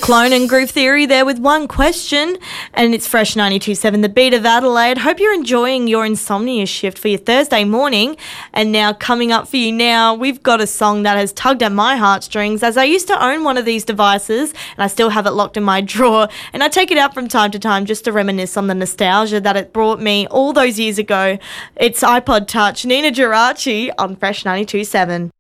Clone and Groove Theory there with one question, and it's Fresh 92.7, the beat of Adelaide. Hope you're enjoying your insomnia shift for your Thursday morning. And now coming up for you now, we've got a song that has tugged at my heartstrings, as I used to own one of these devices and I still have it locked in my drawer, and I take it out from time to time just to reminisce on the nostalgia that it brought me all those years ago. It's iPod Touch, Nina Geraci on Fresh 92.7.